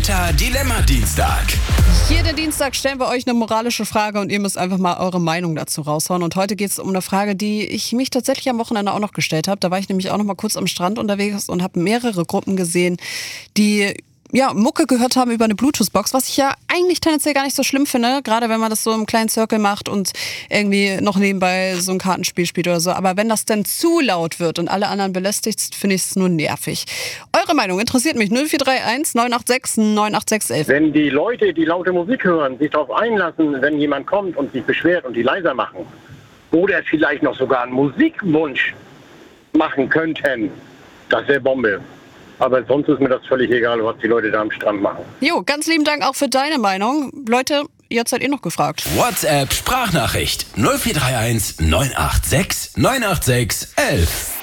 Twitter-Dilemma-Dienstag. Jeden Dienstag stellen wir euch eine moralische Frage und ihr müsst einfach mal eure Meinung dazu raushauen. Und heute geht es um eine Frage, die ich mich tatsächlich am Wochenende auch noch gestellt habe. Da war ich nämlich auch noch mal kurz am Strand unterwegs und habe mehrere Gruppen gesehen, die Mucke gehört haben über eine Bluetooth-Box, was ich ja eigentlich tendenziell gar nicht so schlimm finde, gerade wenn man das so im kleinen Circle macht und irgendwie noch nebenbei so ein Kartenspiel spielt oder so. Aber wenn das dann zu laut wird und alle anderen belästigt, finde ich es nur nervig. Eure Meinung interessiert mich. 0431 986 98611. Wenn die Leute, die laute Musik hören, sich darauf einlassen, wenn jemand kommt und sich beschwert und die leiser machen oder vielleicht noch sogar einen Musikwunsch machen könnten, das wäre Bombe. Aber sonst ist mir das völlig egal, was die Leute da am Strand machen. Jo, ganz lieben Dank auch für deine Meinung. Leute, jetzt seid ihr noch gefragt. WhatsApp Sprachnachricht 0431 986 986 11.